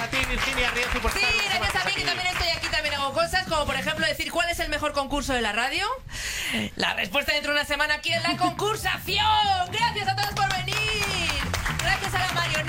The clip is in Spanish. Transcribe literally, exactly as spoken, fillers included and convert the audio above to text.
a ti, Virginia Ríos, por Sí, estar una gracias semana a mí, que aquí. también estoy aquí, también hago cosas, como por ejemplo decir cuál es el mejor concurso de la radio. La respuesta dentro de una semana aquí en la concursación. Gracias a todos por venir. Gracias a la marioneta.